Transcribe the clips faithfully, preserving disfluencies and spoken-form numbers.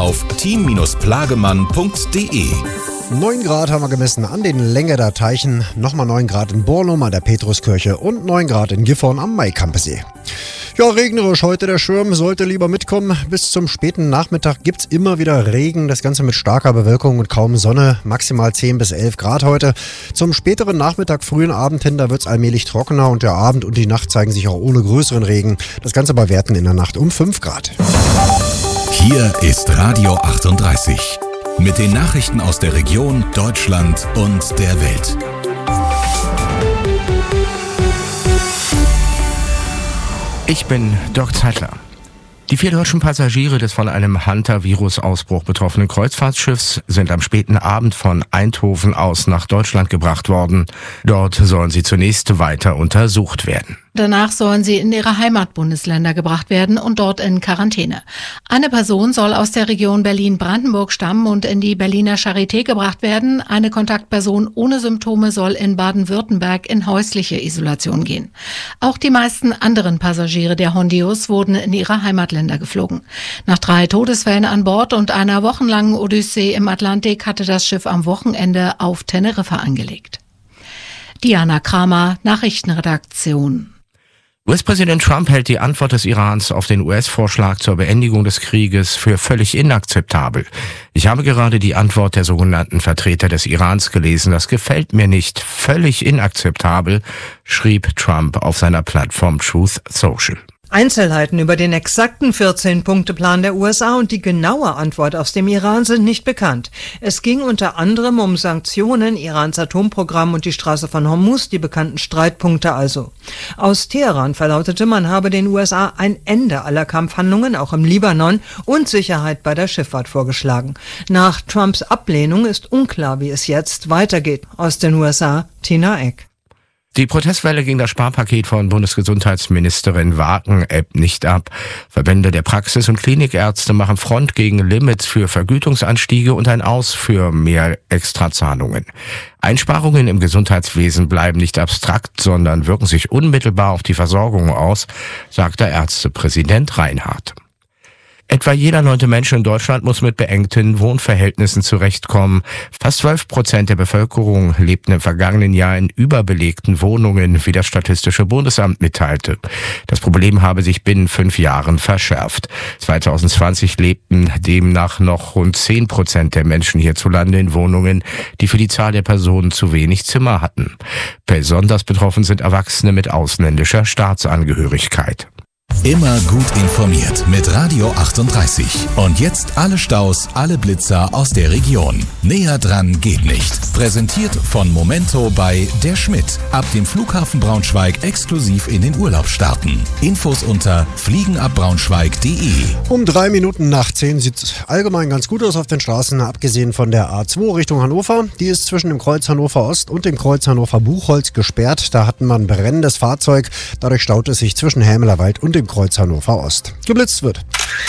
auf team plagemann punkt de. neun Grad haben wir gemessen an den Längeder Teichen, nochmal neun Grad in Bornum an der Petruskirche und neun Grad in Gifhorn am Maikampesee. Ja, regnerisch heute der Schirm, sollte lieber mitkommen. Bis zum späten Nachmittag gibt's immer wieder Regen, das Ganze mit starker Bewölkung und kaum Sonne, maximal zehn bis elf Grad heute. Zum späteren Nachmittag, frühen Abend hin, da wird's allmählich trockener und der Abend und die Nacht zeigen sich auch ohne größeren Regen. Das Ganze bei Werten in der Nacht um fünf Grad. Hier ist Radio achtunddreißig. Mit den Nachrichten aus der Region, Deutschland und der Welt. Ich bin Dirk Zeitler. Die vier deutschen Passagiere des von einem Hunter-Virus-Ausbruch betroffenen Kreuzfahrtschiffs sind am späten Abend von Eindhoven aus nach Deutschland gebracht worden. Dort sollen sie zunächst weiter untersucht werden. Danach sollen sie in ihre Heimatbundesländer gebracht werden und dort in Quarantäne. Eine Person soll aus der Region Berlin-Brandenburg stammen und in die Berliner Charité gebracht werden. Eine Kontaktperson ohne Symptome soll in Baden-Württemberg in häusliche Isolation gehen. Auch die meisten anderen Passagiere der Hondius wurden in ihre Heimatländer geflogen. Nach drei Todesfällen an Bord und einer wochenlangen Odyssee im Atlantik hatte das Schiff am Wochenende auf Teneriffa angelegt. Diana Kramer, Nachrichtenredaktion. U S-Präsident Trump hält die Antwort des Irans auf den U S-Vorschlag zur Beendigung des Krieges für völlig inakzeptabel. Ich habe gerade die Antwort der sogenannten Vertreter des Irans gelesen. Das gefällt mir nicht. Völlig inakzeptabel, schrieb Trump auf seiner Plattform Truth Social. Einzelheiten über den exakten vierzehn-Punkte-Plan der U S A und die genaue Antwort aus dem Iran sind nicht bekannt. Es ging unter anderem um Sanktionen, Irans Atomprogramm und die Straße von Hormuz, die bekannten Streitpunkte also. Aus Teheran verlautete, man habe den U S A ein Ende aller Kampfhandlungen, auch im Libanon, und Sicherheit bei der Schifffahrt vorgeschlagen. Nach Trumps Ablehnung ist unklar, wie es jetzt weitergeht. Aus den U S A, Tina Eck. Die Protestwelle gegen das Sparpaket von Bundesgesundheitsministerin Wagen ebbt nicht ab. Verbände der Praxis- und Klinikärzte machen Front gegen Limits für Vergütungsanstiege und ein Aus für mehr Extrazahlungen. Einsparungen im Gesundheitswesen bleiben nicht abstrakt, sondern wirken sich unmittelbar auf die Versorgung aus, sagt der Ärztepräsident Reinhardt. Etwa jeder neunte Mensch in Deutschland muss mit beengten Wohnverhältnissen zurechtkommen. Fast zwölf Prozent der Bevölkerung lebten im vergangenen Jahr in überbelegten Wohnungen, wie das Statistische Bundesamt mitteilte. Das Problem habe sich binnen fünf Jahren verschärft. zwanzig zwanzig lebten demnach noch rund zehn Prozent der Menschen hierzulande in Wohnungen, die für die Zahl der Personen zu wenig Zimmer hatten. Besonders betroffen sind Erwachsene mit ausländischer Staatsangehörigkeit. Immer gut informiert mit Radio achtunddreißig. Und jetzt alle Staus, alle Blitzer aus der Region. Näher dran geht nicht. Präsentiert von Momento bei Der Schmidt. Ab dem Flughafen Braunschweig exklusiv in den Urlaub starten. Infos unter fliegenabbraunschweig punkt de. Um drei Minuten nach zehn sieht es allgemein ganz gut aus auf den Straßen, abgesehen von der A zwei Richtung Hannover. Die ist zwischen dem Kreuz Hannover Ost und dem Kreuz Hannover Buchholz gesperrt. Da hatten wir ein brennendes Fahrzeug. Dadurch staut es sich zwischen Hämelerwald und dem Kreuz Hannover Ost. Geblitzt wird.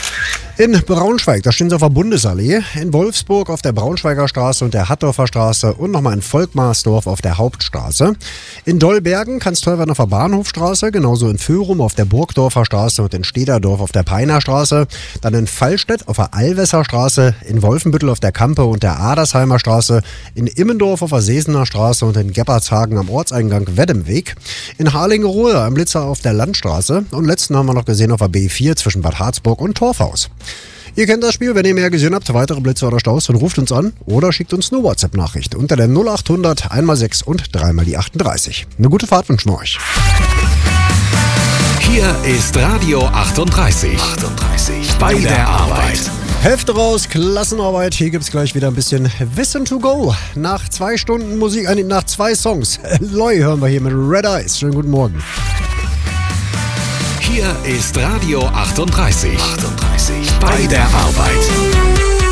In Braunschweig, da stehen sie auf der Bundesallee, in Wolfsburg auf der Braunschweiger Straße und der Hattorfer Straße und nochmal in Volkmarsdorf auf der Hauptstraße. In Dollbergen kann es toll werden auf der Bahnhofstraße, genauso in Föhrum auf der Burgdorfer Straße und in Stederdorf auf der Peiner Straße. Dann in Fallstedt auf der Allwesser Straße, in Wolfenbüttel auf der Kampe und der Adersheimer Straße, in Immendorf auf der Sesener Straße und in Gebhardshagen am Ortseingang Weddemweg. In Harlingerode am Blitzer auf der Landstraße und letzten haben wir noch gesehen auf der B vier zwischen Bad Harzburg und Torfhaus. Ihr kennt das Spiel, wenn ihr mehr gesehen habt, weitere Blitze oder Staus, dann ruft uns an oder schickt uns eine WhatsApp-Nachricht unter der null acht hundert einmal sechs und dreimal die achtunddreißig. Eine gute Fahrt wünschen wir euch. Hier ist Radio achtunddreißig. achtunddreißig. Bei der Arbeit. Hälfte raus, Klassenarbeit. Hier gibt's gleich wieder ein bisschen Wissen to go. Nach zwei Stunden Musik, äh, nach zwei Songs. Loi hören wir hier mit Red Eyes. Schönen guten Morgen. Hier ist Radio achtunddreißig. achtunddreißig. Bei der Arbeit.